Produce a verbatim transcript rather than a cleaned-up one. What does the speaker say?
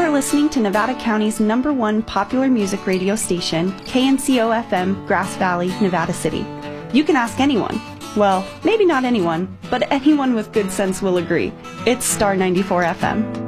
are listening to Nevada County's number one popular music radio station, K N C O F M, Grass Valley, Nevada City. You can ask anyone. Well, maybe not anyone, but anyone with good sense will agree. It's Star ninety-four F M.